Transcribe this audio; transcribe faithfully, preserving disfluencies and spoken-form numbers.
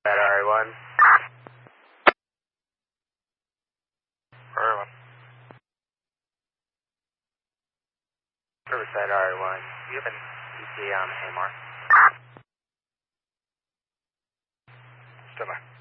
At R A one. R A one. Riverside R A one. Do you have an E T A on Hamar? Stand by.